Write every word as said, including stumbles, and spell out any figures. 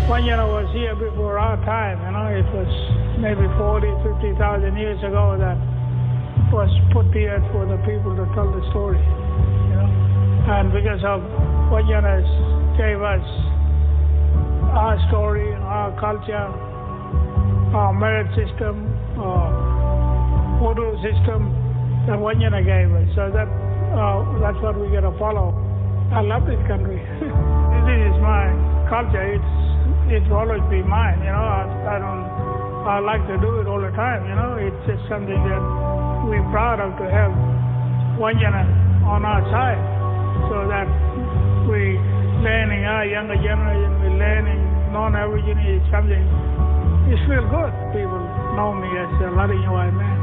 Wanyana was here before our time, you know. It was maybe forty, fifty thousand years ago that was put here for the people to tell the story, you know. And because of Wanyana gave us our story, our culture, our merit system, our voodoo system that Wanyana gave us. So that uh, that's what we got to follow. I love this country. This is my culture. It's It's always be mine, you know. I, I don't, I like to do it all the time, you know. It's just something that we're proud of to have Wanyana on our side, so that we learning our younger generation, we learning non-Aboriginal is something. It feels good. People know me as a Latin white man.